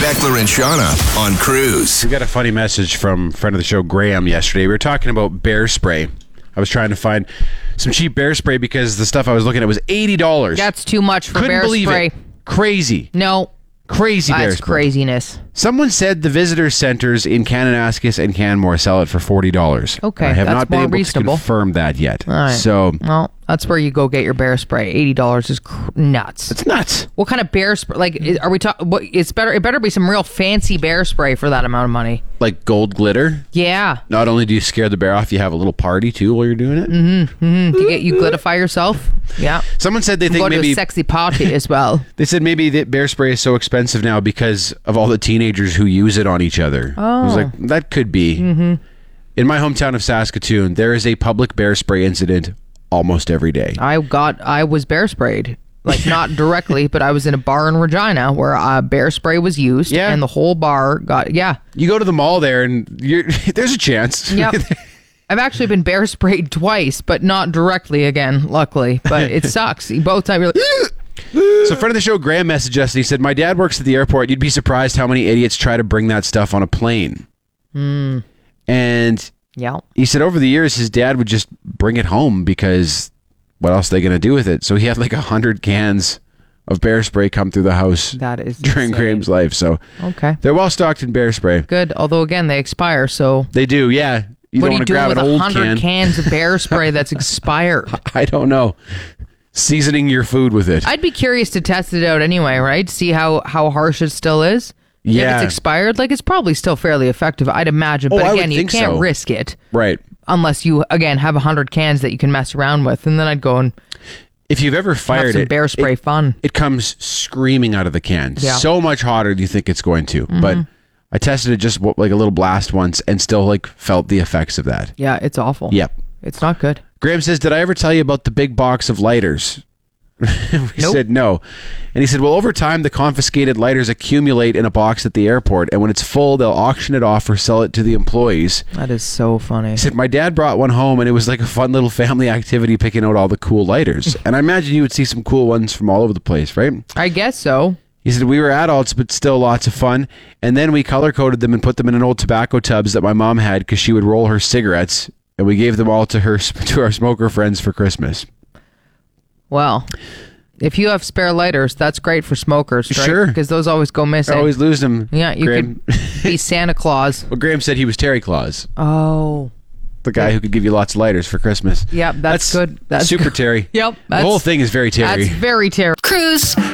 Beckler and Shauna on Cruise. We got a funny message from friend of the show, Graham, yesterday. We were talking about bear spray. I was trying to find some cheap bear spray because the stuff I was looking at was $80. That's too much for Couldn't bear believe spray. it. Crazy. No. Crazy bear That's spray. craziness. Someone said the visitor centers in Kananaskis and Canmore sell it for $40. Okay, I have that's not been more able reasonable. to confirm that yet. All right. So Well, that's where you go get your bear spray. $80 is nuts. it's nuts. What kind of bear spray? Like, are we talking? It's better. It better be some real fancy bear spray for that amount of money. Like gold glitter. Yeah, Not only do you scare the bear off, you have a little party too while you're doing it. to get you glitify yourself. Yeah, Someone said they think go to maybe a sexy party as well. they said maybe that bear spray is so expensive now because of all the teenagers who use it on each other. I was like, that could be. In my hometown of Saskatoon, there is a public bear spray incident almost every day. I was bear sprayed. Like, not directly, but I was in a bar in Regina where bear spray was used, Yeah. and the whole bar got You go to the mall there, and there's a chance. Yep. I've actually been bear sprayed twice, but not directly again, luckily. But it sucks. Both times you're like, So, friend of the show, Graham messaged us, and he said, "My dad works at the airport. You'd be surprised how many idiots try to bring that stuff on a plane." And yeah. he said over the years, his dad would just bring it home because what else are they going to do with it? So he had like 100 cans of bear spray come through the house That is during insane. Graham's life. So Okay. they're well stocked in bear spray. Good. Although, again, they expire, so They do, yeah. You what don't are you want to doing grab with an old 100 can. cans of bear spray that's expired? I don't know. Seasoning your food with it. I'd be curious to test it out anyway, right? See how harsh it still is. Yeah. If it's expired, like, it's probably still fairly effective, I'd imagine. Oh, But I would again, you think can't so. risk it Right. unless you, again, have 100 cans that you can mess around with. And then I'd go and If you've ever have fired some it, bear spray fun. it comes screaming out of the can. Yeah. So much hotter than you think it's going to. But I tested it just like a little blast once and still like felt the effects of that. Yeah, it's awful. Yep. It's not good. Graham says, "Did I ever tell you about the big box of lighters?" We Nope. said no. And he said, "Well, over time, the confiscated lighters accumulate in a box at the airport, and when it's full, they'll auction it off or sell it to the employees." That is so funny. He said, "My dad brought one home, and it was like a fun little family activity picking out all the cool lighters." And I imagine you would see some cool ones from all over the place, right? I guess so. He said, "We were adults, but still lots of fun. And then we color-coded them and put them in an old tobacco tubs that my mom had because she would roll her cigarettes, and we gave them all to our smoker friends for Christmas." Well, if you have spare lighters, that's great for smokers, right? Sure. Because those always go I missing. always lose them. Yeah, you Graham. could be Santa Claus. Well, Graham said he was Terry Claus, Oh. the guy who could give you lots of lighters for Christmas. Yep, that's good. That's super good. Terry. Yep. The whole thing is very Terry. That's very terrible. Cruise.